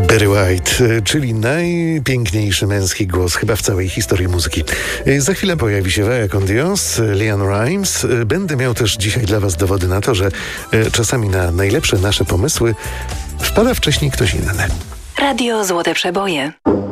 Barry White, czyli najpiękniejszy męski głos chyba w całej historii muzyki. Za chwilę pojawi się Vaya con Dios, LeAnn Rimes. Będę miał też dzisiaj dla Was dowody na to, że czasami na najlepsze nasze pomysły wpada wcześniej ktoś inny. Radio Złote Przeboje.